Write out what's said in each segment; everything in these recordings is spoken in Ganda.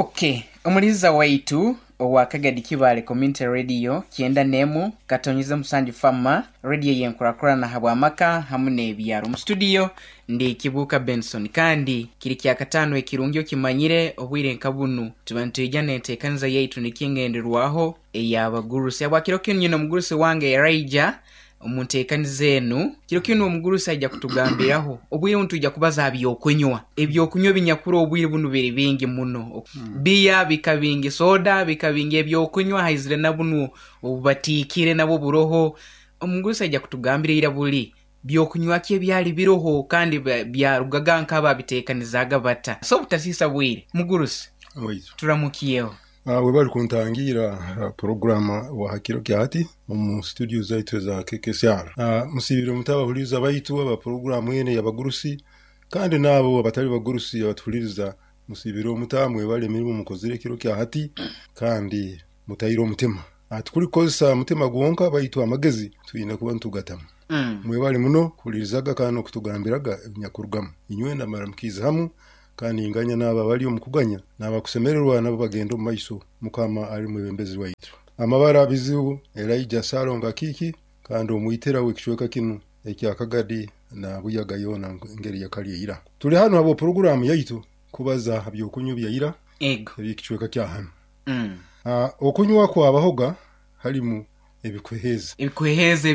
Okay, omuliza waitu owakagadi kibale community radio kienda nemu katonyiza musanju fama radio yenkurakurana habwa maka hamune ebyaro mu studio ndi Kibuka Benson kandi kiri kya katano ekirungyo kimanyire obwire nkabunu tubantu ijane tekanza yaitu nikingenderwaho eyabagurusi abakiro kinyo mugurusi wange Raija omuntekanize enu kiro kino omugurusi ajja kutugambiraho obwire untu ijja kubaza abyokunywa binyakuro obwire bunu biri bingi muno biya bikabingi soda bikabingi ebyokunywa haizire nabunu obubatikire nabo buroho omugurusi ajja kutugambirira buli byokunywa kye byali biroho kandi byarugaga nkaba bitekanizaga bata so butasisa bwire mugurusi turamukiyeho we bali kuntangira programa wa hakiro kyati mu studio zaitu za KKSR musibiro mutabahuliza baitu aba programu yene yabagurusi kandi nabo abatali bagurusi abatuliriza musibiro mutamwe bali mirimo mukozire kiro kyati kandi mutayiro mutima atukuri kozesa mutima gwonka baitu amagezi tuyina kuba ntugatama mwe bali muno kulirizaga kano kutugambiraga nyakurugama inywe na maramukiza hamu kandi inganya naba bali omukuganya naba kusemererwa nabo bagendo mu maiso mukama ari mu bembezi waitu amabara bizibu Elijah Salonga kiki kandi omuyitera wekishweka kinu ekyakagadi na buyaga yona ngeri yakali ira tuli hano abo program yaitu kubaza habyokunyo byayira ebikishweka kya hano okunywa kwa abahoga halimu ebikweheze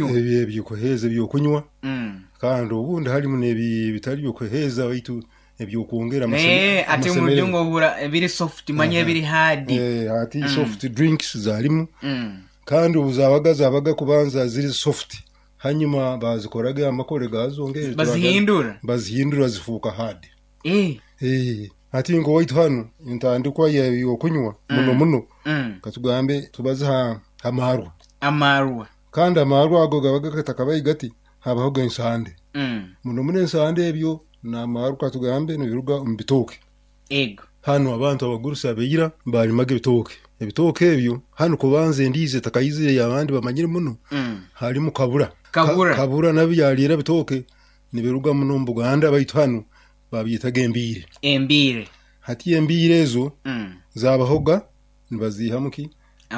byokunywa kandi ubundi halimu nebi bitali byokweheza waitu ebyokuongera ate mu ryongo bura biri soft manye biri hard ati soft drinks zalimu kandi uzabaga kubanza ziri soft hanyuma bazikoraga amakore gazongera bazihindura zifuka hard ati ngo waitu hano intandikwa yokunywa muno katugambe tubaza amarwa kandi amarwa ago gabaga katakabaye gati habaho insande muno insande ebyo na maruka tugambe no biruga mbitoke hano abantu abagurusi abeyira bali mage ebitoke ebyo hano kubanze ndize takayize yabandi bamanyire muno hari mu kabura nabyalira bitoke nibiruga muno mbuganda baitu hano babyitaga embire hati embire ezo zabahoga nibazihamuki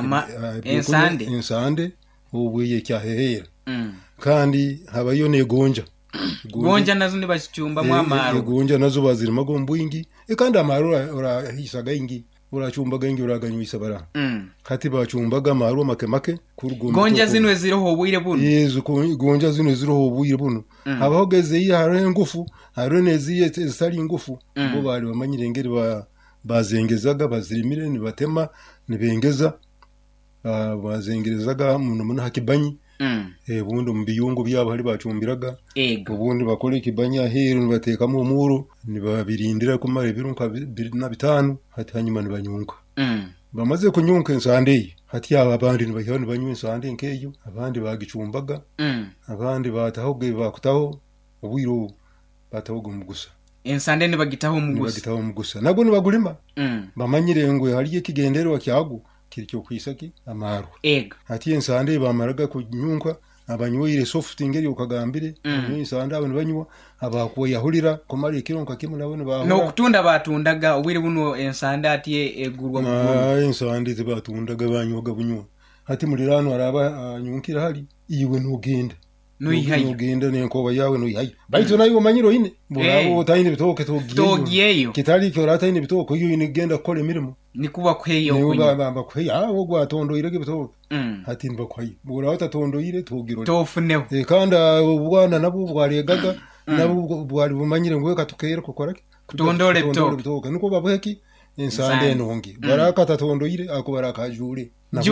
insande ubwiye cyahehera kandi habayo negonja nazo nibachumba mwamaro gonja nazo bazirima gombwingi kandi amaro urahisaga ingi urachumbaga ingi uraganyisa bara hati bachumbaga amaro make gonja zinwe ziroho bwire buno yezu gonja zinwe ziroho bwire buno abahogeze yihare ngufu haroneziye zitari ngufu bo bari bamanyire ngeri bazengezaga bazirimire nibatema nibengeza bazengerezaga muno hakibanyi bundi mbiyungu byabo hari bacumbiraga ubundi bakora ikibanya hero nibatekamo umuro nibabirindira kumara ibirunka 25 hati hanyuma nibanyunka bamaze kunyunka insande hati aba bandi nibahiyone banywe insande nkeyo abandi bagicumbaga abandi batahoge bakutaho ubwiro batahoga mugusa insande nibagitaho mugusa nabwo nibagulima bamanyire ngwe hariye kigendero wakyagu kiricyo kwisaki amaru hati insande bamaraga kunyunka abanywire soft ingeri ukagambire insande abantu banywa abakuye yahurira komari kironka kimwe nabone ba no kutunda batundaga ubwire buno insande ati egurwa mu insande zibatundaga banywaga bunywa hati murirano araba nyunkira hari iwe nugenda nugenda nenkoba yawe nuyihaye baito nayo manyiro ine burabo tayine bitoke togiyeyo kitali cyo ratayine bitoko iyo inigenda kole mirimo nikuba kweyo bamba kweya aho gwatondo irege bitoke hati mba kwayi burabo tatondo ire togiro tofuneho kanda ubwana nabo bwaregaga nabo bwari bumanyire ngwe katukere kokorake kutondole bitoke niko babweki insande nongi baraka tatondo ire akubara kajure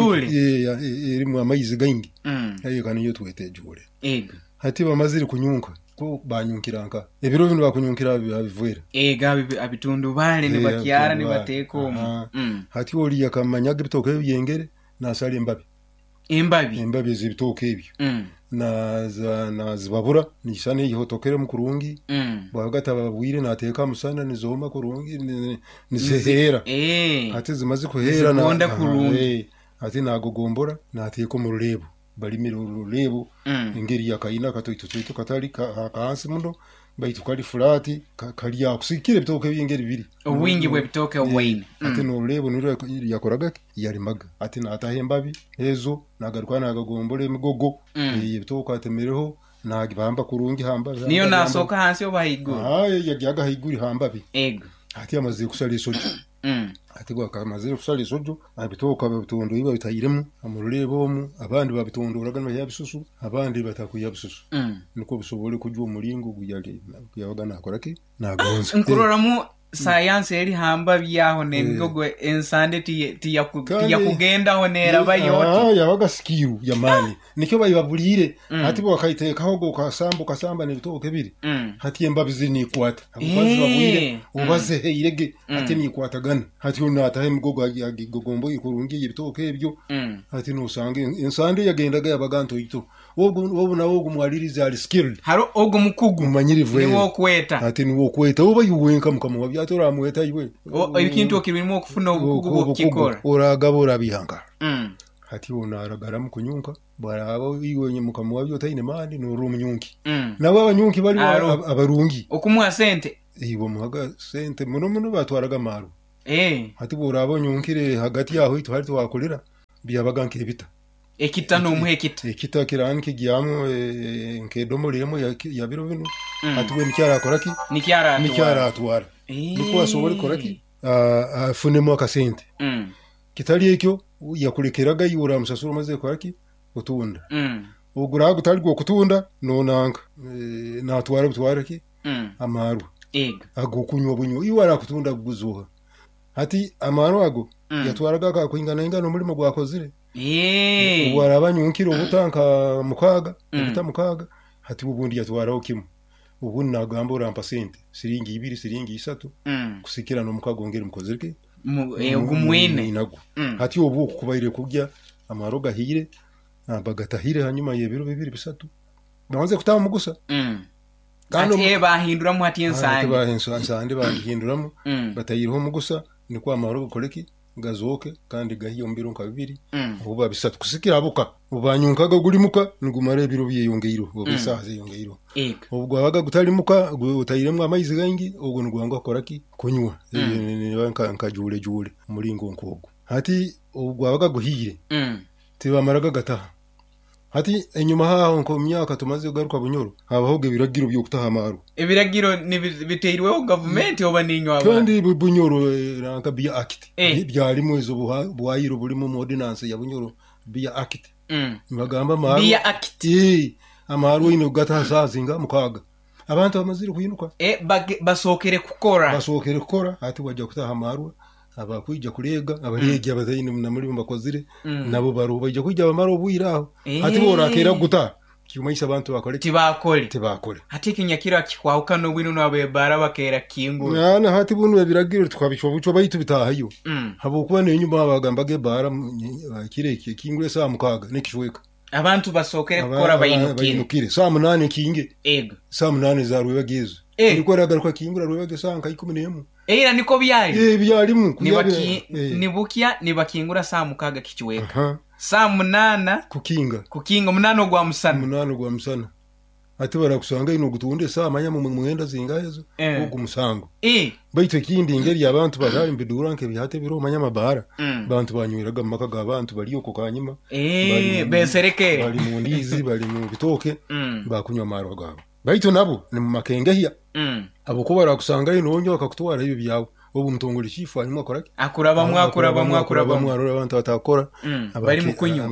iri mu amayizi gaingi ayo kaniyo twete jure hati bamaziri kunyunka ko banyunkiranka ebiro bino bakunyunkira abivwera abitundu bale ne bakyara ne bateko hati oli yakamanyage bitoke byengere nasali embabi zibitoke ebyo nazibabura nisane yihotokere mu kurungi bagata babwire nateka musana nizoma kurungi nizehera hati zimaze kuhera na kurungi hati nagogombora nateka mu rulebo balimira ururebo ingeri yakaina katoito katali kahansi muno baitu kali fulati kali yakusikire bitoke byengeri biri wingi bwe bitoke wine ati no lebo niro yakoraga yari maga ati na atahembabi ezo nagaruka nagagombole imigogo bitoka atemereho nagibamba kurungi hamba niyo nasoka hansi obahigu yagiaga higuri hambabi ego ati amaze kusali sojo ati gwa kamaze kusali sojo abitoka babitondo iba bitayiremu amurulebomu abandi babitonduraga no yabisusu abandi batakuyabisusu niko bisobole kujwa umulingo guyali yabaga nakorake nagonza nkuroramu science eri hamba byaho nemigogo ensande tiya kugenda honera bayoti yabaga skill yamani nikyo bayibabulire ati bo bakayitekaho go kasamba n'ibitoke biri hati embabizi ni kwata abazi babwire ubaze irege ati ni kwatagana hati una atahe migogo agigogombo ikurungiye ibitoke ebyo hati no sange ensande yagendaga yabaganto ito wobu na wogu mwaliriza ali skilled haro ogo mukugu manyirivu niwo kweta ati niwo kweta oba yuwenka mukamu wabyatora mweta iwe ikintu okirimo okufuna obukugu kikora oragabora bihanga hati ona aragaramu kunyunka barabo iwenye mukamu wabyota ine mandi no rumunyunki nabo abanyunki bari abarungi okumuha sente ibo muhaga sente muno batwaraga maru hati borabo nyunkire hagati yaho ito hari twakolera biyabaga nkebita ekitano umuhekita ekita kirani kigiamo nkedomo lemo ya biro bino atuwe nikyara akoraki nikyara atwara niko asobole koraki afunemo akasente kitali ekyo yakulekeraga yura musasuro maze koraki utunda ugura gutali gwo kutunda nonanga natwara butwaraki amaru agokunywa bunyo iwara kutunda guzuha hati amaru ago yatwaraga ka kuingana ingano mulimo gwakozire warabanyunkiro butanka mukaga bita mukaga hati ubundi yatwaraho kimwe ubundi nagamba urampa sente siringi 2 siringi 3 kusikira no mukaga ongera mukozirike ogumwene inago hati ubu kubaire kujya amaroga hire bagatahire hanyuma yebiro 2 3 bamaze kutama mugusa kandi bahinduramu hati ensande bahinduramu batayiriho mugusa ni kwa amaroga koleki gazoke kandi gahiyo mbiro nka 2 uba bisatu kusikira abuka ubanyunkaga gurimuka ngumare biro biyongeiro obisaze yongeiro ubwo abaga gutalimuka utayiremwa amayizi gangi ubwo ngwanga akoraki kunywa nkajule jule mulingo nkogo hati ubwo abaga guhire tibamaraga gataha hati enyuma haho nko myaka tumaze garuka bunyoro abahoge biragiro byo kutaha amaru ebiragiro biteyirweho government oba ninywa kandi bunyoro ranka biya act byari mwezo buhayiro burimo ordinance ya bunyoro biya act magamba amaru biya act amaru ino gataha sazinga mukaga abantu bamazire kuyinuka basokere kukora hati wajya kutaha amaru abakwijja kurega abarege abazayine muri bakozire nabo baruba ijya kwijja bamaro bwiraho ati borakera guta kiumaisha abantu bakore tibakore hati kinyakira kikwahuka no bwino nabe bara bakera kingu na hati bunu biragiro twabisho buco bayitu bitahayo habo kuba ne nyuma bagambage bara kireke kingure sa mukaga nikishweka abantu basokere kukora bayinukire sa munane kinge ego sa munane za rubagizo nikora garuka kingura rubagizo sanka 11 Eira niko byari byarimu nibukia nibakingura saa mukaga kichweka saa munana kukinga munano gwa musana ati barakusanga ino gutunde saa manya mu mwenda zingayezo ugu musango baito kindi ingeri yabantu bazari mbiduranke bihate biro manya mabara bantu banywiraga makaga abantu bari yoko kanyima besereke bari mu ndizi bari mu bitoke bakunywa maro gabo baito nabo ni makengehia abo ko barakusanga ino onyo bakakutwara ibi byawe ubu mutongora chifu hanyuma koraki akuraba abantu batakora bari mukunyu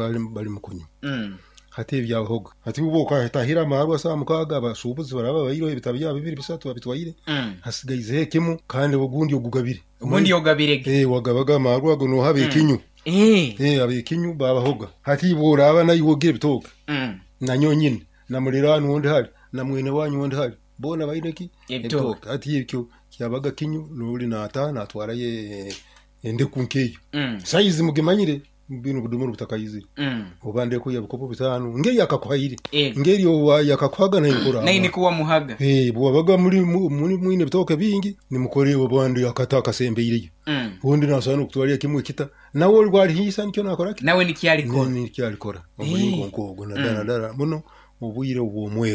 hati byahoga hati uboka hatahira marwa sa mukaga abasubuzi baraba bayiro bitabya 2 3 babitwayire hasigayize hekemo kandi ugundi ogugabire ubundi yogabirege wagabaga marwa go no habe kinyu abekinyu babahoga hati boraba nayiwoge bitoka na nyonyine na mulira nundi hari na mwene wanyu wundi hari bona bayireki ebitoka ati yekyo kyabaga kinyu nuri nata natwara ye ende kunkeyo size mugimanyire bintu budumuru butakayizi ubande ko yabukopo bitanu ngeri yakakwayire ngeri yo yakakwaga na inkora nayini kuwa muhaga bwabaga muri mwine bitoke bingi nimukore ubande yakataka sembeyire ubundi nasana kutwariya kimwe kita nawe rwari hisa nicyo nakoraki nawe nikyali kora umuringo nkogo na dara muno ubuyire uwo mwero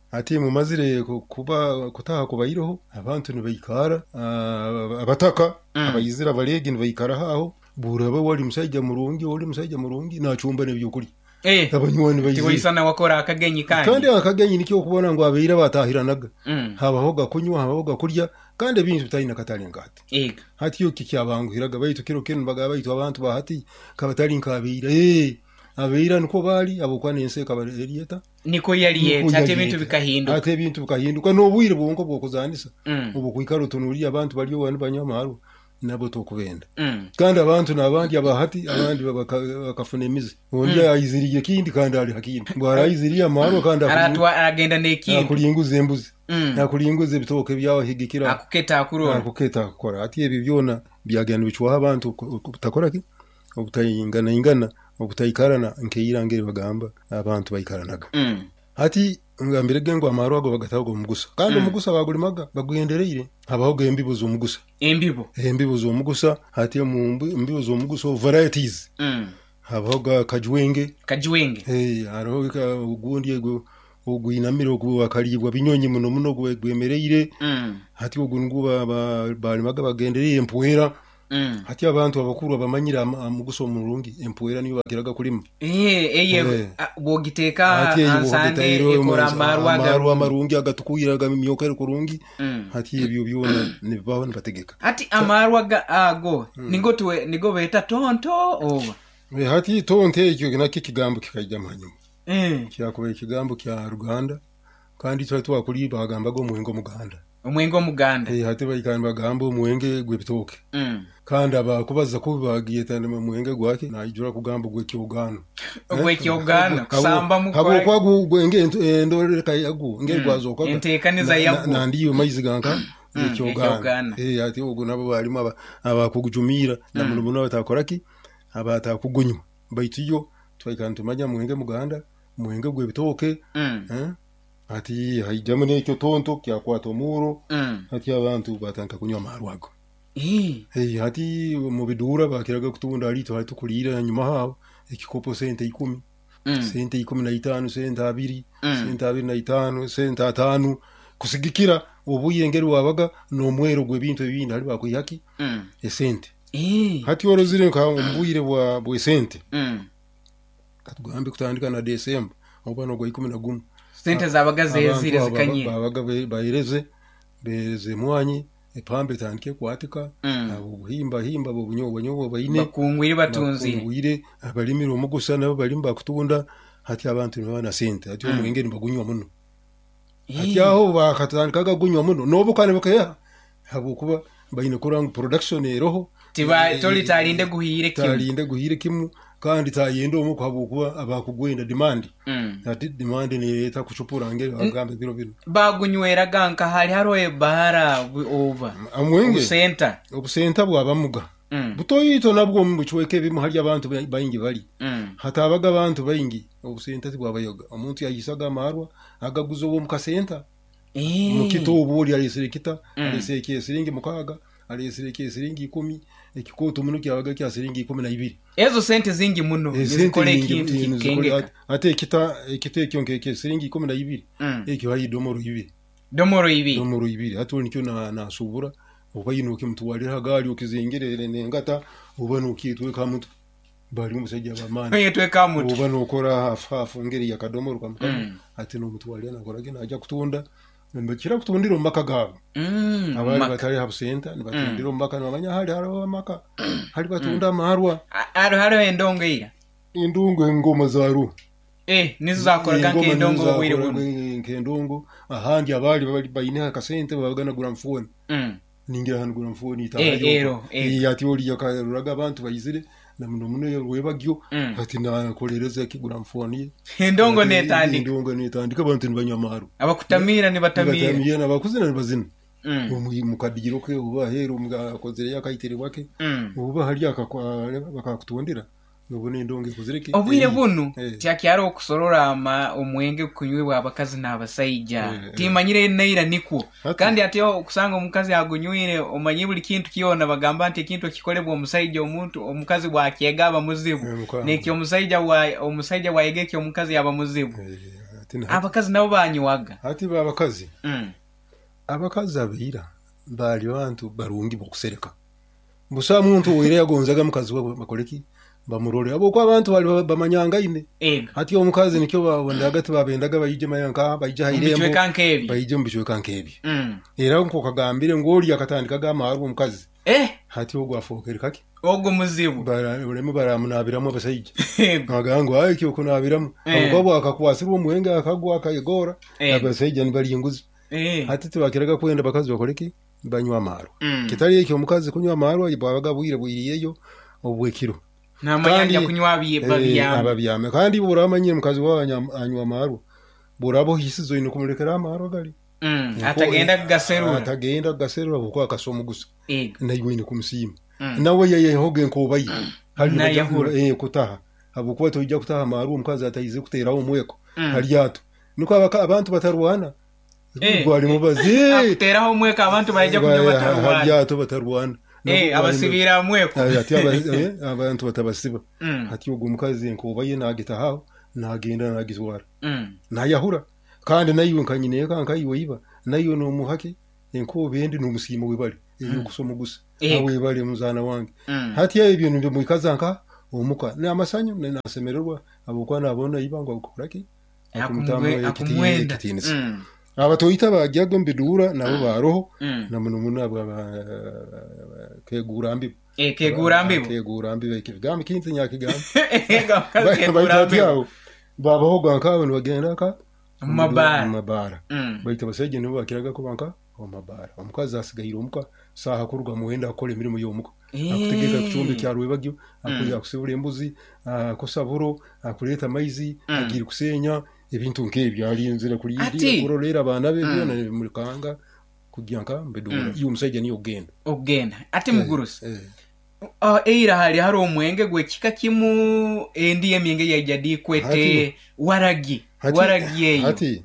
ati mu mazire kuba kutaha kubayiroho abantu nibayikara abataka abayizira abalegi nibayikara haho buraba wali musajja murungi nacumba nebyukuri abanywani bayizira wakora akagenyi kandi akagenyi nikyo kubona ngo abeira batahiranaga habaho gakunywa habaho gakurya kandi ebintu bitayina katali ngati hati yo kikyabanguhiraga bayitu kiro kenu baga bayitu abantu bahati kabatali nkabeira abeira niko bali abokwana enseka bariyeta niko yaliyeta ate bintu bikahinduka n'obwire bwonko bwokuzanisa ubu kwikaro tunuri abantu baliyo banu banyamaro nabo tokubenda kandi abantu nabandi abahati abandi bakafuna emizi undi ayiziriye kindi kandi ali hakindi ngwara ayiziriye amaro kandi agenda nekindi akulinguza embuzi nakulinguza bitoke byaho higikira akuketa akora ati ebi byona byagenda bichwa abantu kutakora ki ubutayingana ubutayikarana nkeyirangere bagamba abantu bayikaranaga hati ngambire gengo amaro ago bagatago mugusa kandi mugusa bagulimaga baguyendereire habaho embibo zo mugusa embibo zo mugusa hati mu mbibo zo mugusa varieties habaho kajwenge haro ugundi ego uguinamiro gubakalibwa binyonyi muno gwemereire hati ugunguba balimaga bagendereye empwera hati abantu abakuru abamanyira muguso murungi empwera niyo bagiraga kulima bogiteka ansande ekora amarungi agatukuyiraga mimyoka kurungi hati ebyo byona nibaho nibategeka hati amarwa ago nigo beta tonto oba hati tonte ekyo nakiki kigambo kikajja manyuma kyakuba ikigambo kya Ruganda kandi twakuri bagamba go Omwengo muganda hati bayikamba bagamba omwenge gwebitoke kandi abakubaza ko bagiye tande mu mwenge gwake najura kugamba gwe kyogano kusamba mukora habo kwagu gwenge ndorere kayagu ngegwazo kwa entekaniza yago nandiyo mayizi ganka kyogano hati ugo nabo balimo abakugujumira na muno batakoraki abatakugunywa bayitiyo twayikantumanya mwenge muganda mwenge gwebitoke hati haijamo n'ekyo tonto kyakwata omuro hati abantu batanka kunywa amarwago hati mu bidura bakiraga kutunda alito hati kulira nyuma hawo ekikopo sente 10 sente 15 sente 2 sente 25 sente 5 kusigikira obuyengeri wabaga n'omwero gw'ebintu ebindi ali bakuyaki esente hati orozire nka ombuyire bwa sente katugambe kutandika na December obano gwa 11 sente zabaga zezire zikanye babaga bayireze bereze mwanyi epambe tanke kwatika abo himba bo bunyobo bayine bakungwire batunzi bakungwire abalimiro mugusa nabo balimba kutunda hati abantu nabana sente hati omwenge nibagunywa muno hati aho bakatandikaga gunywa muno nobo kane bakaya habo kuba bayine kuranga production eroho tiba toli talinde guhire kimu kandi tayendo mu kwabukuba abakugwenda demand ati demand ni leta kuchupura ngere bagambe biro bagunywera ganka hali haroye bahara over amwenge obusenta bwabamuga butoyito nabwo mu buchweke bimu hali abantu bayingi bali hatabaga abantu bayingi obusenta bwabayoga omuntu yayisaga amarwa agaguzo wo mukasenta mukito obuli aliserekita aliseke siringi mukaga aliserekeye siringi 10 ekikoto muno kyabaga kya siringi 12 ezo sente zingi muno nizikole kintu kenge ate ekite kyonke siringi 12 ekyo hayi domoro 2 hatu nikyo na subura obayino kimtuwalira gali okizingerere nengata ubano kitwe kamuntu bali umusajja bamani yetwe kamuntu ubano okora hafu ngeri yakadomoro kamukama ate no mutwalira nakora gina aja kutunda mbakira kutundira mbaka gabo abali batari habusenta nibatundira mbaka nabanya hali haro maka hali batunda marwa haro endongeira indungu ngoma zaru nizo zakora ganke endongo wire buno nkendongo ahandi abali bayine akasente babagana gura mfone ningira hanu gura mfone itayo yati oli yakaruraga abantu bayizire na muno yorwebagyo hati na kolereza kigura mfone endongo netandika abantu nibanyamaru abakutamira nibatamira nabakuzina nibazina mukadigiro ke uba hero mugakozere yakayitere wake uba hali bakakutondera nubone ndonge kuzireke obwire bunu cyakyaro okusorora omwenge kunywebwa abakazi n'abasayija timanyire neira niko kandi ate okusanga omukazi agunywire omanyi buli kintu kiona bagamba nti kintu kikolebwa omusayija omukazi bwakyega aba muzibu nekyo omusayija wayegeke omukazi yaba muzibu abakazi nabo banywaga hati babakazi abakazi abira bali bantu barungi bokusereka busa muntu wire yagonzaga mukazi we bakoleki bamurore abo kwa abantu bali bamanyangaine hati omukazi nikyo babonda hagati babendaga bayije mayanka bayije hairembo bayije mbishwe kankebi era nko kagambire ngoli yakatandikaga amaru omukazi hati ogwa fokeri kaki ogwo muzibu baremu baramunabiramo basayije magango ayi kyo kunabiramo abagabo akakwasira omwenga akagwa akayegora abasayije nibali inguzi hati tubakiraga kwenda bakazi bakoleki banywa amaru kitali ekyo omukazi kunywa amaru abaga bwiriyeyo obwekiro namanya kunywa ababyame kandi buramanye mukazi anywa amaru burabo hisizo ino kumulekera amaru gali atagenda gaserura kuko akasomo gusa nayo ine kumusima nawe yeye hoge nkobayi hali kutaha abukwa tojja kutaha amaru omukazi atayize kuteraho omweko haliyato niko abantu batarwana gwali mubazi akuteraho omweko abantu bayija kunywa batarwana haliyato batarwana abasibira mweko ati abantu batabasiba ati ugo mukazi nkobaye nagitahaho nagenda nagizwara nayahura kandi nayo nkanyine kankayiwe iba nayo no muhake enkobendi no musimo webali eyo kusoma gusa awe bali muzana wange hati ya ibintu byo mukazanka omuka n'amasanyo nasemererwa abukwa nabona ibango gukoraki akumwenda abatoyita bajyaga mbidura nabo baroho namuno munabwa kegurambi kivugamba kinzi nyakigambi babaho ganka bagenda ka mabara bayita baseje nibo bakiraga ko banka omabara omukazi asigayira omuka saha kuruga muwenda akole mirimo y'omuka akutegeka kuchumbe cyarwe bagyo akuya kusibura embuzi kusaburo akuleta maizi agira kusenya ebintu nkebyo ali nzira kuri yidi kurolera abana be byona muri kanga kugyanka mbedura iyo musajja ni ogenda ati mugurusi eira hali hari omwenge gwe kika kimu endi emyenge yajadi kwete waragi eyo hati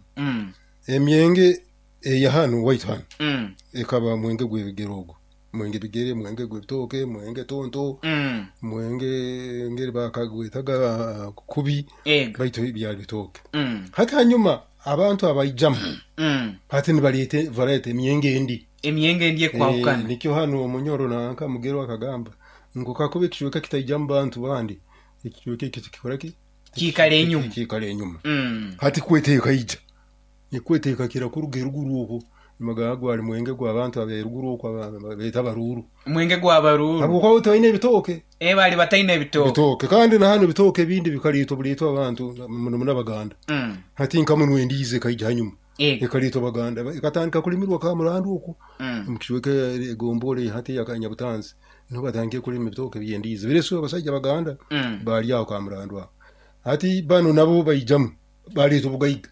emyenge ya hano white han ekaba mwenge gwe bigerogo mwenge bigere mwenge gwe bitoke mwenge tonto mwenge ngeri bakagwetaga kubi bayito byali bitoke hati hanyuma abantu abayijamu hati nibalete variety emyenge endi ekwakana nikyo hano omunyoro nanka mugero akagamba ngo kakube kishuka kitayijamu bantu bandi ikiyoke kikoraki kikale enyuma hati kweteka ija nikweteka kira kurugero guruko magagwa ali mwenge gwa abantu aberuguru kwa beta baruru mwenge gwa baruru abo kwa utaine bitoke bali bataine bitoke kandi na hano bitoke bindi bikalito bulito abantu muno baganda hati nkamu nwendize kayija hanyuma ekalito baganda ikatandika kulimirwa ka murandu uko mukishweke gombole hati yakanya butanzi no batangiye kulima bitoke byendize bireso abasajja baganda bali yaho ka murandu hati bano nabo bayijamu bali tubugayiga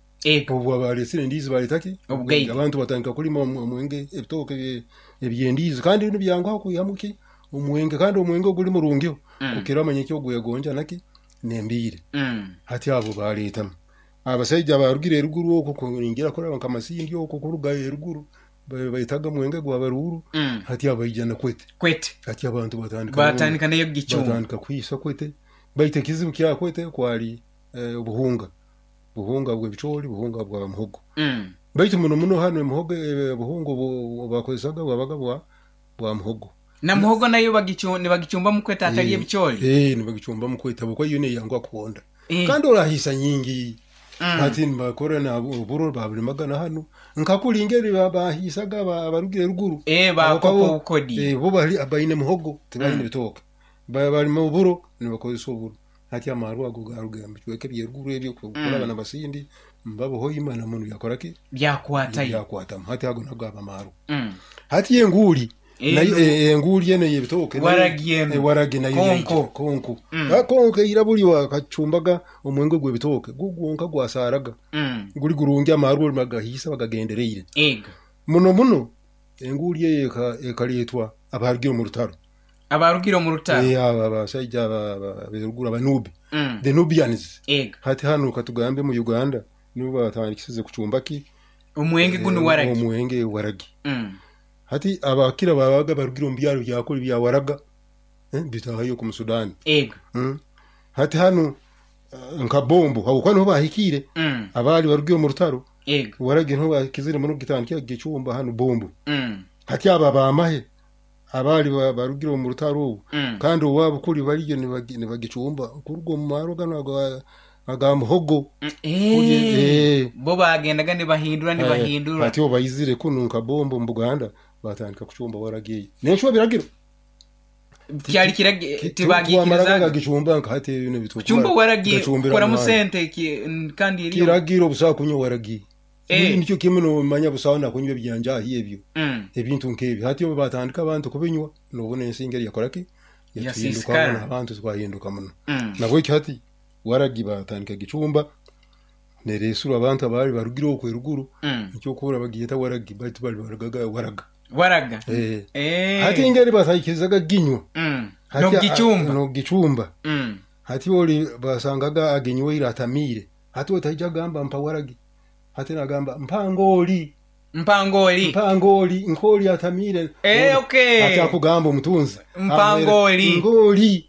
obwa bali sindizi bali taki abantu batanka kulima omwenge ebitoke ebyendizi kandi bino byangwa kuyamuki omwenge kandi omwenge guli murungyo kukira manye cyo guyegonja naki nembire hati abo baleta abasajja barugire ruguru okwo kuningira kora bakamasindi okwo kuruga eruguru bayitaga mwenge gwa baruru hati abayijana kwete hati abantu batandika nayo gichuma batandika kwisa kwete bayite kizibu kya kwete kwali obuhunga bwe bicholi buhunga bwa muhogo bayite muno hano muhogo buhungo bakozesaga wabaga bwa muhogo na muhogo nayo bagichumba mukweta atari bicholi ni bagichumba mukweta bwo yone yangwa kuonda kandi orahisa nyingi hati mbakora na uburo baburi magana hano nkakulingeri babahisaga barugire ruguru bakoko ukodi bo bali abayine muhogo tibayine bitoke bali mu buro ni bakozesa uburo hati amaru agugaruga mbicweke byeruguru ebyo kukora abana basindi mbabo hoyimana muntu yakoraki byakwata hati ago nagaba amaru hati yenguri nayo enguri yene yebitoke waragi nayo konko iraburi wakachumbaga omwenge gwe bitoke gugunka gwasaraga guri gurungi amaru magahisa bagagendereire muno enguri ekaletwa abarugiro mu rutaro abasajja berugura banubi the Nubians hati hano katugambe mu Uganda nibo batandikisize kucumbaki omwenge guno waragi hati abakira babaga barugiro mbyaro byakuri bya waraga bitahayo ku Sudani hati hano nka bombo abo kwano bahikire abali barugiye mu rutaro ego warage nto bakizire mu gitandika gicumba hano bombo hati aba bamahe abali barugiye mu rutaro kandi uwabo kuri bariyo ni bagicumba kurwo mu maroga nago agamuhogo bo bagendaga ne bahindura hati bayizire kununka bombo mu Buganda batandika kucumba waragiye nenshwa biragira cyari tibagikiriza gicumba nkate ibintu bitukura cyumba waragiye kora mu sente kandi iri kiragiro busa kunyo waragiye nicyo kimwe no manya busa na kunyo byanja hiyebyo ebintu nkebi hati yo batandika abantu kubinywa nobone insingeri yakoraki yatinduka abantu twahinduka muno nabwo hati waragi batandika gicumba neresura abantu abari barugiro ku ruguru nicyo kubura bagiyeta waragi bati bari waraga hati ingeri basayikirizaga ginywa no gicumba hati boli basangaga aginywa iratamire hati otajja gamba mpa waragi hati nagamba mpangoli nkoli atamire okay hati akugamba umutunzi mpangoli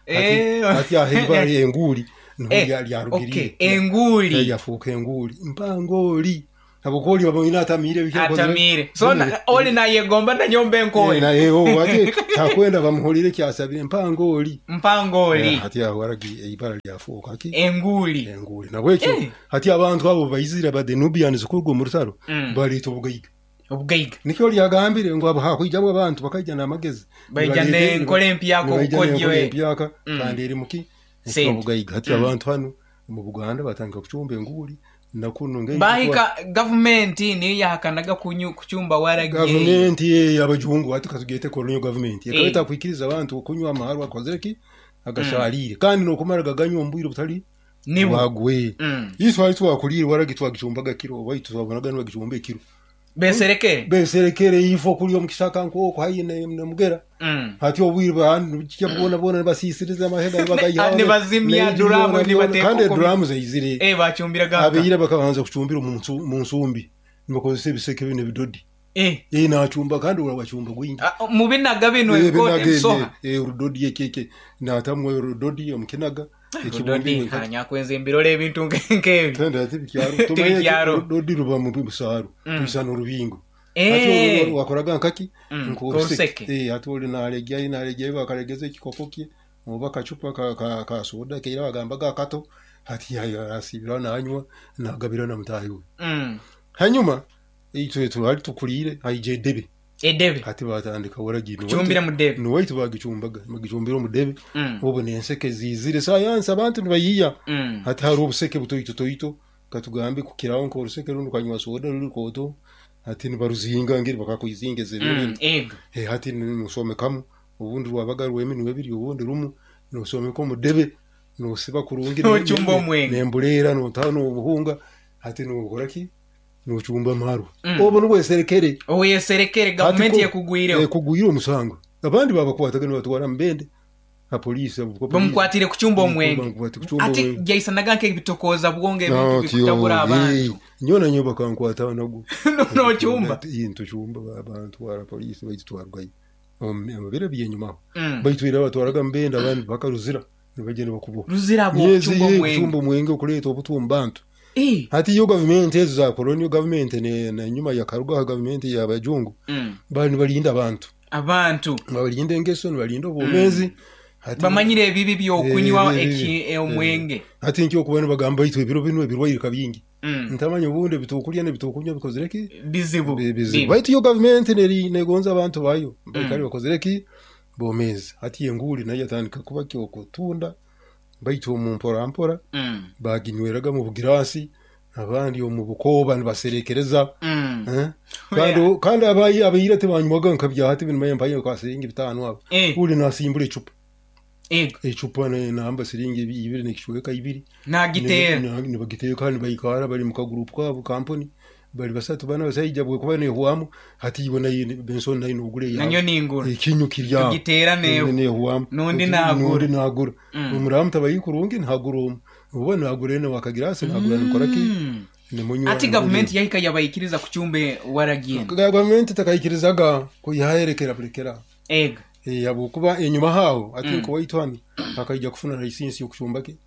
hati ahebari enguli yarugiriye enguli yafuka enguli mpangoli abukoli babona atamire atamire so oli na yegomba na nyombe nkoli na yego ati takwenda bamuholire kyasabire mpangoli hati waragi ibara lyafuka aki enguli nabwekyo hati abantu abo bayizira ba Denubians kurwo mu rutaro bali tubugayiga nikyo lyagambire ngo abo hakwijamwe abantu bakajyana amagezi bayijane nkole mpyako ukojwe mpyaka kandi iri muki tubugayiga hati abantu hano mu Buganda batanga kucumba enguli nakuno ngai bahika government ni yahakanaga kucyumba waragiye government abajungu ati kasugete colonial government yakabita kwikiriza abantu kunywa amaharu akozereki agasharire kandi no kumaraga ganyo mbwiro butari wagwe yiso ari twakurire waragitwa gicumbaga kiro bayitu twabonaga no gicumbe kiro beserekere yifo kuriyo mukishaka nko hayine mugera hati obwiro bantu cyabona basisiriza amahega bagayiha ne bazimya duramu ni bateko kandi duramu zayizire bacumbiraga abiyira bakabanza kucumbira mu nsumbi nibakozese biseke bine bidodi nacumba kandi urabacumba gwingi mu binaga bino soha urudodi yekeke natamwe urudodi omukinaga ikibumbi kanyakwenze imbirole ebintu nkebi kandi ati bikyaro urudodi ruba mu bisaru bisana urubingo ati wakoraga nkaki nkuruseke ati uri naregeye bakaregeze kikokoki mu bakacupa ka soda keira bagambaga kato hati asibira nanywa nagabira na mutahiwe hanyuma ito twari tukurire ayije debe hati batandika waragiye cumbira mu debe no wait bagicumbaga magicumbira mu debe ubone enseke zizire science abantu bayiya hati hari ubuseke butoyito katugambe kukiraho nko uruseke rundi kwanywa soda ruri koto hati nibaruzinga ngiri bakakuyizingeze hati nusome kamu ubundi rwabaga rwemewe biri ubundi rumu nusome ko mu debe nusiba kurungira no cyumba mwenge nemburera no tano ubuhunga hati nukoraki nuchumba maru obo n'ubweserekere government yakugwire umusango abandi babakwataga n'abatwara mbende a police bamukwatire kucyumba omwenge ati jaisanaga nke bitokoza bwonge bikutabura abantu nyona nyoba kankwata nago no cyumba into cyumba abantu bara police bayitwarwaye amabere byenyuma bayitwira abatwaraga mbende abandi bakaruzira nibagene bakubo ruzira bo cyumba omwenge ukureta obutumbantu hati yo government za colonial government na nyuma ya karuga government ya bajungu bali balinda abantu balinda engeso balinda obumezi hati bamanyire bibi byo kunywa omwenge hati nkyo kubana bagamba itwe biro binwe birwayirika bingi ntamanya ubundi bitukurya ne bitukunya bikozereki bizibu baitu yo government negonza abantu bayo bakari bakozereki bomezi hati yenguli nayo atandika kuba cyo kutunda baitu mu mpora baginyweraga mu bugirasi abandi mu bukoba baserekereza kandi abayira te banywaga nkabya hati bintu mayembaye kwa siringi 5 abo uri nasimbura icupa icupa namba siringi 2 nikishweka 2 nagitera bagiteye kandi bayikara bari mu kagroup kwabo company bari basatu bana basayijabwe kuba ne huamu hati ibona Benson nayo nugure ya nanyo ningura ikinyukirya gitera ne huamu nundi nagura umuramta bayikurungi ntagura ubona agurene wakagirase ntagura nikoraki ati government yahika yabayikiriza ku cyumbe waragiye government takayikirizaga ko yaherekera burekera yabo kuba enyuma hawo ati ko wayitwani akajya kufuna license yo kucyumbake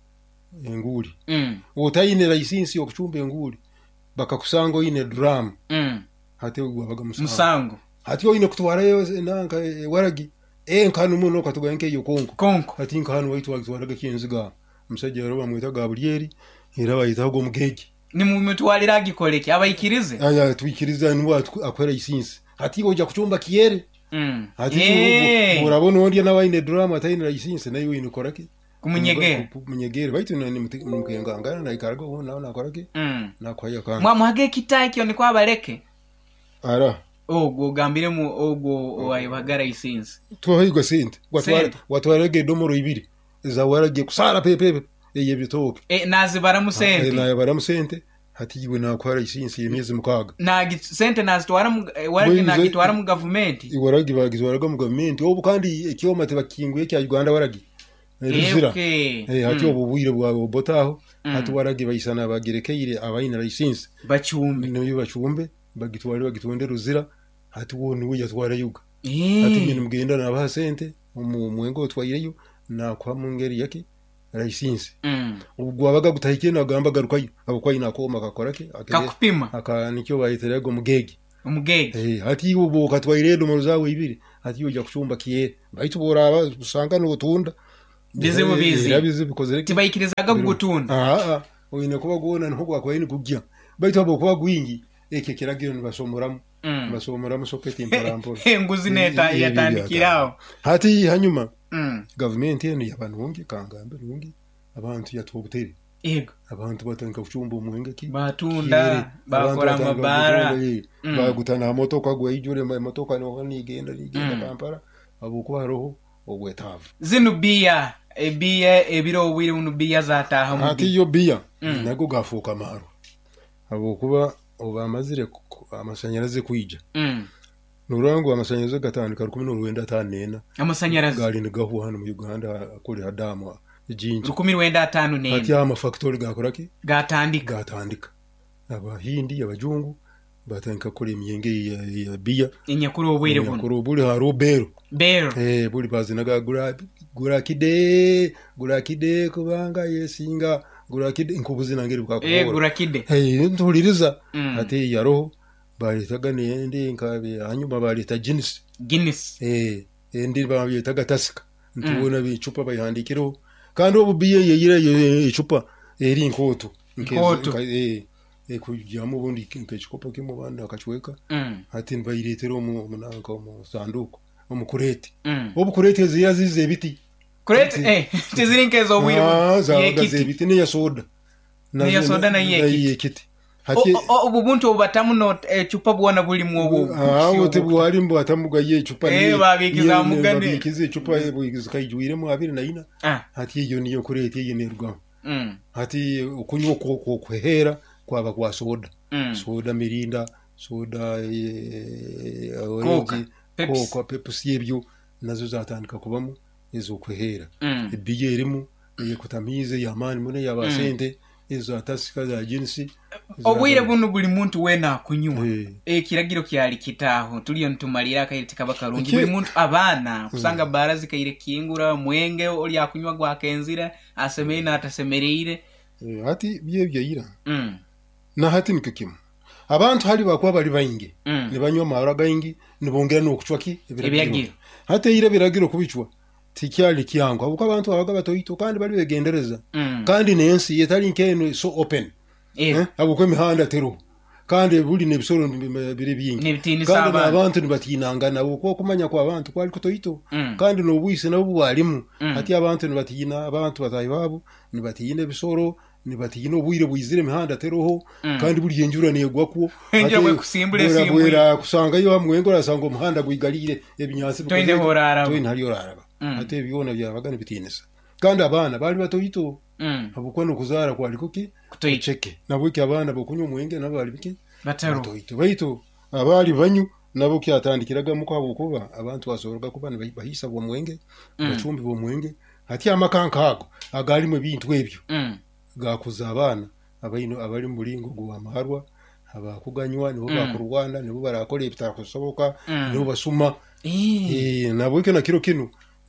enguli otayine license yokuchumba enguli bakakusanga oyine drum hati gwabaga musango hati oyine kutwarayo nanka waragi nkanu muno katuganke yo konko hati nkanu waitu wagitwaraga kinziga musajja roba mwita gabrieli era bayitago mugege ni mutwalira gikoleki abayikirize aya twikiriza ni akwera license hati oja kuchumba kiyere hati urabona ondia na waine drum atayine license nayo ine korake kumunyegere baitu ni mukengangana na ikarago na korake na kwaya kanga mwage kitaki oni kwa baleke ara ogo gambire mu ogo wayibagara license tuhigo sente watwarege domoro ibiri za warage kusara pepe eye bitoke nazi baramusente na baramusente hati yiwe na kwara license yemeze mukaga na sente nazi twara warage na gitwara mu government iwarage bagizwaraga mu government obu kandi ekiyoma tebakinguye kya Uganda warage rizira hati obu bwire bwa botaho hati warage bayisana bagerekeire abayina license bachumbe niyo bachumbe bagitwonde ruzira hati woni we yatwara yuga hati nyine mugenda na bahasente mwengo twayireyo na kwa mungeri yake license ubwo abaga gutahike nagamba garukayo abakwayi nakoma gakorake akupima aka nicyo bayiterego mugege hati ubu katwayiredo muzawe ibiri hati yoja kuchumba kiye bayitubora usanga no gutunda bize mubizi yabize bikozere tibayikirizaga gutunda oyine kuba gona nko gwakwayini kujya bayito abo kuba gwingi eke kiragiro nibasomoramo soketi imparampo nguzi neta yatandikiraho hati hanyuma government yene yabantu bonge kangambe bonge abantu yatobuteri abantu batanka kuchumba umwenge ki batunda bakora mabara bagutana motoka gwa ijure motoka no nigenda Kampala abuko roho obwetavu zinu bia ebiro wiri unu bia zataha mu hati yo bia nago gafuka maro abukuba obamazire amashanyarazi kuija nurango amashanyarazi gatandika 1954 amashanyarazi gali ndigaho hano mu Uganda kuri hadamu jinji 1954 hati ama factory gakoraki gatandika abahindi abajungu batanka kuri imyenge ya bia inyakuru obwire buno nyakuru buli haro bero buli bazinaga gurakide kubanga yesinga gurakide inkubuzina ngeri bwakora gurakide ntuliriza hati yaroho baritaga nende nkabe hanyuma barita Guinness ndi babitaga tasika ntubona bicupa bayihandikiro kandi obubiye yeyire icupa eri inkoto kujyamo ubundi nk'igikopo kimwe bandi akacweka hati mbayiretero mu nanka mu sanduku mu kurete obukurete ziyazize biti kurete tizirinkezo obwire yekiti biti ne yasoda na yekiti hati obubuntu obatamu no chupa bwana buli mu obu wote bwali mbo atamuga ye chupa ni babigiza mugane babigize chupa ebugize kayijwire mu 24 hati iyo niyo kurete ye nerwa hati ukunywa kwehera kwaba kwa soda mirinda soda orange coca pepsi ebyo nazo zatandika kubamo ezo kwehera ebiye erimu yekutamize yamani mune yabasente ezo atasika za jinsi obwire buno buli muntu wena kunywa kiragiro kyali kitaho tuliyo ntumalira kayiti kabakarungi buli muntu abana kusanga barazi kayire kingura mwenge oli akunywa gwa kenzira asemeina atasemereire hati byebyo yira na hati nikikimu abantu hali bakwa bali bayinge ne banywa mara gayingi nibongera no kuchwaki ebiragiro hati yire biragiro kubichwa tikyali kyango abuka abantu abaga batoyito kandi bali begendereza kandi nensi yetali nkeno so open abuko mihanda tero kandi buli nebisoro biri byingi kandi abantu nibatinangana uko kumanya kwa abantu kwali kutoyito kandi no bwise nabo bwalimu hati abantu nibatina abantu batayibabo nibatine bisoro nibatine obwire bwizire mihanda teroho kandi buli yenjura negwako enjwe kusimbule simbura kusanga yo amwengo rasanga umuhanda gwigalire ebinyasi toine horara toine hari horara hati ebyona byabagana bitinisa kandi abana bali batoyito abukono kuzara kwali kuki kutoyicheke nabwo abana bokunywa mwenge nabo bali biki batoyito bayito abali banyu nabo kyatandikiraga mu kwabo kuba abantu basoroga kuba bahisa bo mwenge bacumbi bo mwenge hati amakanka hago agalimo ibintu ebyo gakuza abana abayino abali mulingo gwa maharwa abakuganywa nibo bakurwana nibo barakora ibitakusoboka nibo basuma nabo kino kiro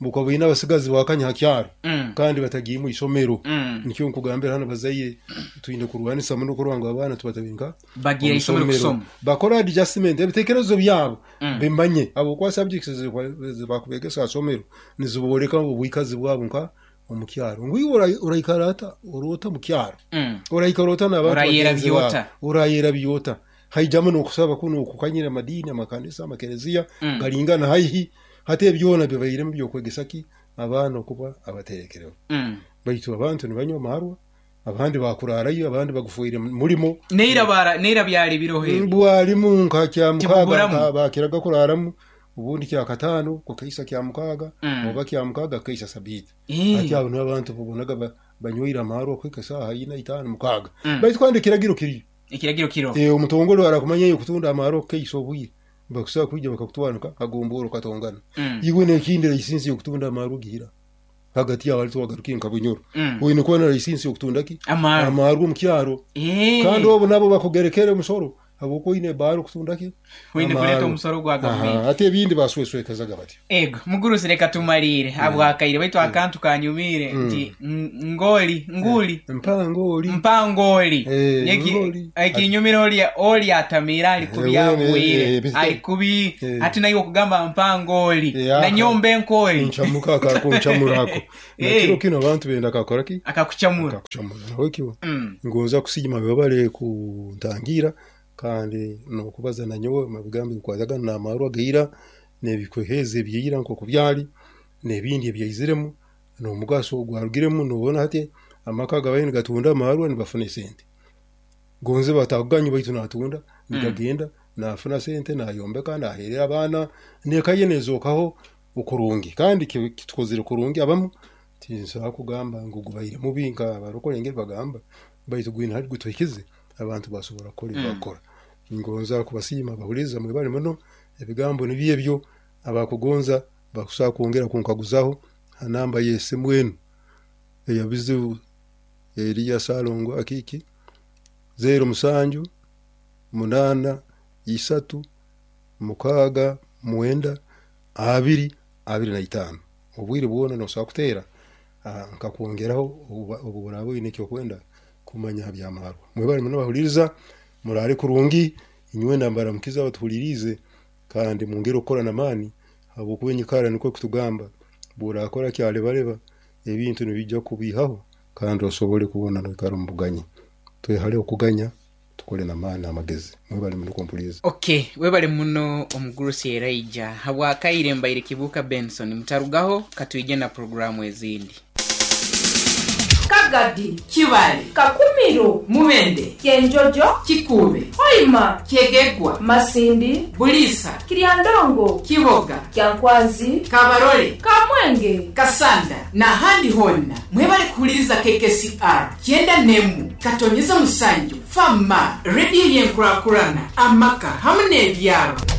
mbuko bina basigazi bakanya hakyaro kandi batagiye mu isomero nicyo nkugambira hano bazaye tuyine kurwanisa muno kurwanga abana tubatabinka bagiye isomero kusoma bakora adjustment ebitekerezo byabo bimbanye abo kwa subjects bakubegesa somero nizuboreka ubwikazi bwabo nka umukyaro ngwiyo urayikarata urota mukyaro urayikarota n'abantu urayera byota haijamo no kusaba kuno kukanyira madini amakanisa amakereziya galingana haihi hate byona bibayire mu byo kwegesaki abana kuba abaterekereho bayitu abantu nibanyo marwa abandi bakurarayo abandi bagufuire murimo neira byari birohe bwari mu nkakya mukaga bakiraga kuraramu ubundi kya katano ko kaisa kya mukaga oba kya mukaga kaisa sabita ati abo n'abantu bonaga banyoira marwa kwekasa hayina itanu mukaga bayitwandikira ikiragiro kiro umutongolo arakumanya yokutunda amaro keisobuye bakusaba kujya bakakutwanuka kagomboro katongana yiwe nekindira lisensi yokutunda amaro gira hagati ya walitu wagarukiye nkabunyoro wine kwana lisensi yokutunda ki amaro mukyaro kandi obo nabo bakugerekere musoro aboko ine baro kutunda ki wine kuleta umusoro gwa government ate bindi basweswe kazaga bati ego mugurusi reka tumalire abo akaire baitu akantu kanyumire ndi nguli mpangoli yeki akinyumire oli atamira ali kubyabwire ali kubi ati nayo kugamba mpangoli na nyombe nkoli nchamuka akakunchamurako nakiro kino abantu benda kakoraki akakuchamura nawekiwo ngonza kusijima bibabale kuntangira kandi no kubaza nanyo mabigambi kwazaga na marwa gaira nebikweheze byira nko kubyali nebindi byayiziremu no mugaso gwarugiremu no bona hate amakaga bayini gatunda marwa nibafune sente gonze bataganye bayitu natunda nigagenda nafuna sente nayombeka naherera abana nekayenezokaho ukurungi kandi kitkozire kurungi abamu tinsa kugamba ngo gubayire mubinka barokorengera bagamba bayitu gwina hari gutokize abantu basobora kuri bakora ingonza kubasima bahuriza mu bari muno ebigambo nibiye byo abakugonza bakusaka kuongera kunkaguzaho anamba yese mwenu yabizu Eliya Salongo akiki 0 8 3 mukaga mwenda 2 ubwire bwona no sakutera nkakuongeraho ubu burabo inekyo kwenda kumanya byamaro mwebari muno bahuriza murare kurungi inywe ndambara mukiza batulirize kandi mungero ukora namani abo kubenyikara niko kutugamba burakora cyale bareba ebintu nibijja kubihaho kandi osobole kubona no karumbuganye twehale okuganya tukole namani amagezi mwebali muno kompulize okay webale muno omugurusi eraija habwa kaire mbaire kibuka Benson mutarugaho katuyije na programu ezindi Kagadi, Kibali, Kakumiro, Mubende, Kenjojo, Kikube, Hoima, Kegegwa, Masindi, Bulisa, Kiriandongo, Kiboga, Kyankwazi, Kabarole, Kamwenge, Kasanda, na handi honna. Mwebale kuliza KKCR, Kienda Nemu, Katonyeza Musanju, Fama, Radio Yenkurakurana, Amaka, hamne byaro.